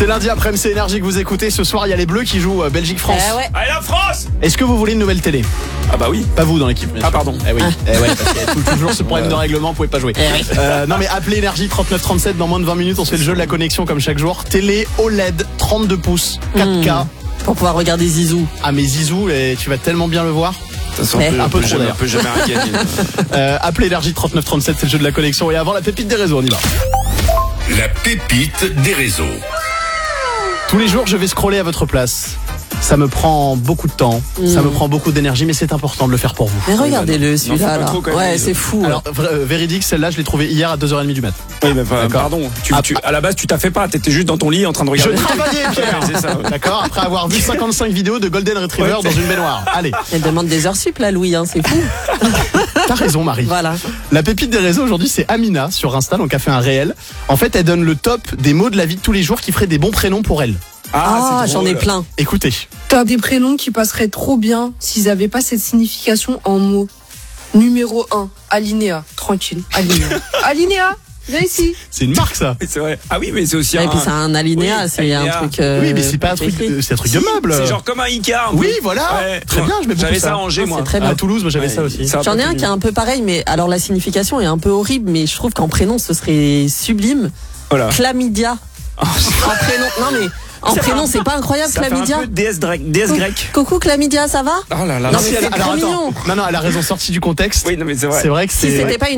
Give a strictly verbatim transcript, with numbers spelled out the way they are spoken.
C'est lundi après-midi, c'est Énergie que vous écoutez. Ce soir, il y a les Bleus qui jouent euh, Belgique-France. Eh ouais. Allez la France. Est-ce que vous voulez une nouvelle télé? Ah bah oui. Pas vous dans l'équipe. Ah pardon. Eh oui. Eh ouais, parce qu'il y a tout- toujours ce problème de règlement, vous pouvez pas jouer. Eh oui. Euh, non mais appelez Énergie trente-neuf trente-sept dans moins de vingt minutes. On se fait le jeu de la connexion comme chaque jour. Télé O L E D trente-deux pouces, quatre K. Mmh. Pour pouvoir regarder Zizou. Ah mais Zizou, et tu vas tellement bien le voir. Ça sent Mais- un peu, un peu un peu trop, jamais, d'ailleurs. un peu jamais rien gagner. Euh, appelez Énergie trente-neuf trente-sept, c'est le jeu de la connexion. Et avant la pépite des réseaux, on y va. La pépite des réseaux. Tous les jours, je vais scroller à votre place. Ça me prend beaucoup de temps, ça me prend beaucoup d'énergie, mais c'est important de le faire pour vous. Mais regardez-le Non, celui-là. faut pas là. trop, quand même. Ouais, c'est fou. Alors, vrai- euh, véridique, celle-là, je l'ai trouvée hier à deux heures trente du mat. Oui, mais pas- D'accord. pardon. Tu, Ah, tu, à la base, tu t'as fait pas. T'étais juste dans ton lit en train de Je regarder. travaillais, Pierre. Ouais, c'est ça. D'accord. Après avoir vu cinquante-cinq vidéos de Golden Retriever Ouais, dans c'est- une baignoire. Allez, Elle demande des heures sup là, Louis, hein, c'est fou. t'as raison, Marie. Voilà. La pépite des réseaux aujourd'hui, c'est Amina sur Insta, donc elle fait un réel. En fait, elle donne le top des mots de la vie de tous les jours qui feraient des bons prénoms pour elle. Ah, c'est j'en ai drôle. plein. Écoutez. T'as des prénoms qui passeraient trop bien s'ils avaient pas cette signification en mots. Numéro un, alinéa. Tranquille, alinéa. Alinéa, viens ici. C'est une marque, ça. Oui, c'est vrai. Ah oui, mais c'est aussi Et un. puis c'est un alinéa, Oui, c'est un alinéa. truc. euh, Oui, mais c'est pas un truc, écrit. de- c'est un truc Si, de meuble. C'est genre comme un Ica. un Oui, peu. voilà. Ouais. Très bien, je mets beaucoup J'avais ça. ça à Angers, Ah, moi. c'est très bien. À Toulouse, moi j'avais ça aussi. Ça a J'en pas ai un tenu. qui est un peu pareil, mais alors la signification est un peu horrible, mais je trouve qu'en prénom ce serait sublime. Voilà. Chlamydia. Oh, En prénom, non mais en Ça prénom fait un- c'est pas incroyable, Ça fait un Chlamydia. peu déesse grecque. Déesse grecque. Coucou Chlamydia, ça va? Oh là là. Non, Si, mais elle- c'est alors, trop attends. mignon. Non, non, elle a raison, sortie du contexte. Oui, non mais c'est vrai. C'est vrai que Si c'est. c'était pas une